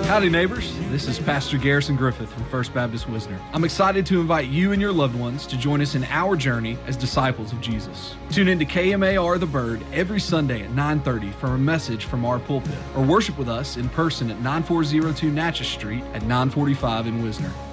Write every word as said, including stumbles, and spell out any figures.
Howdy, neighbors. This is Pastor Garrison Griffith from First Baptist Wisner. I'm excited to invite you and your loved ones to join us in our journey as disciples of Jesus. Tune in to K M A R The Bird every Sunday at nine thirty for a message from our pulpit, or worship with us in person at nine four zero two Natchez Street at nine forty-five in Wisner.